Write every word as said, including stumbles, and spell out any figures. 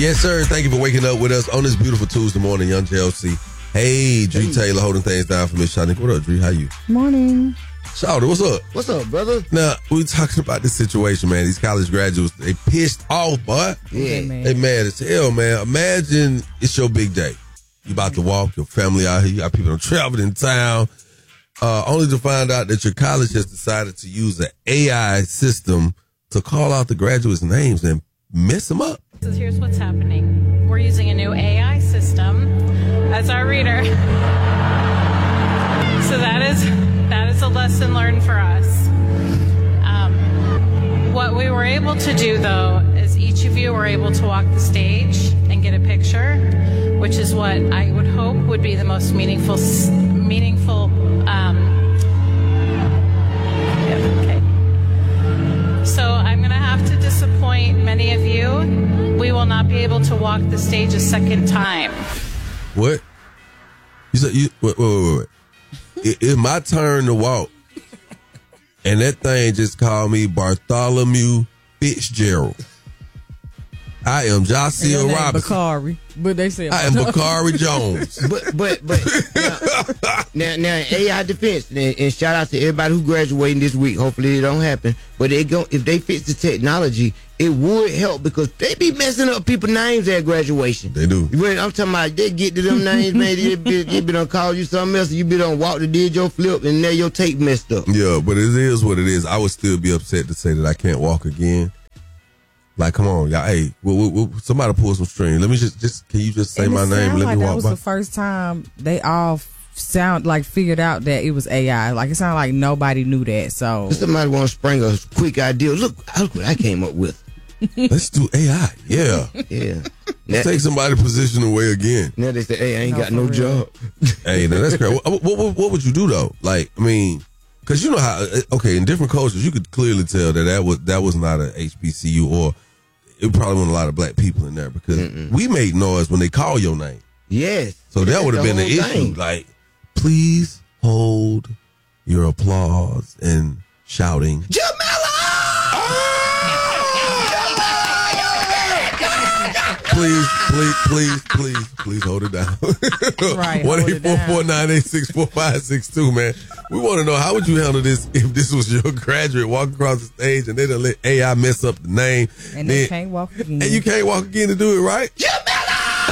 Yes, sir. Thank you for waking up with us on this beautiful Tuesday morning, Young J L C. Hey, Dree hey. Taylor holding things down for Miss Shawty. What up, Dree? How you? Morning. Shawty, what's up? What's up, brother? Now, we talking about this situation, man. These college graduates, they pissed off, boy. Yeah. They mad as hell, man. Imagine it's your big day. You about to walk, your family out here, you got people traveling in town, uh, only to find out that your college has decided to use an A I system to call out the graduates' names and mess them up. So here's what's happening. We're using a new A I system as our reader. So that is that is a lesson learned for us. Um, what we were able to do, though, is each of you were able to walk the stage and get a picture, which is what I would hope would be the most meaningful, meaningful. Um, yeah, okay. So I'm going to have to disappoint many of you. We will not be able to walk the stage a second time. What? You said you wait, wait, wait, wait. it, it's my turn to walk, and that thing just called me Bartholomew Fitzgerald. I am Josiah Robinson. Bakari, but they say I am Bakari Jones. But but but now, now, now A I defense, and, and shout out to everybody who graduating this week. Hopefully it don't happen. But they go if they fix the technology, it would help because they be messing up people's names at graduation. They do. When I'm talking about they get to them names, man. They be, they be done call you something else. You be done walk to did your flip, and now your tape messed up. Yeah, but it is what it is. I would still be upset to say that I can't walk again. Like, come on, y'all. Hey, we'll, we'll, somebody pull some string. Let me just, just can you just say and my name? Let like me walk that was by. the first time they all sound like figured out that it was A I. Like it sounded like nobody knew that. So somebody want to spring a quick idea. Look, look what I came up with. Let's do A I. Yeah, yeah. Let's take somebody's position away again. Now they say, "Hey, I ain't no, got no real. job." Hey, now that's crazy. What, what, what would you do though? Like, I mean. Because you know how, okay, in different cultures, you could clearly tell that that was, that was not an H B C U, or it probably wasn't a lot of black people in there because Mm-mm. we make noise when they call your name. Yes. So that would have been the issue. Thing. Like, please hold your applause and shouting. Jamila! Please, please, please, please, please hold it down. Right. one eight four four, nine eight six, four five six two, man. We want to know, how would you handle this if this was your graduate walking across the stage and they done let A I mess up the name? And they then, can't walk again. And you can't walk again to do it, right? Jamila!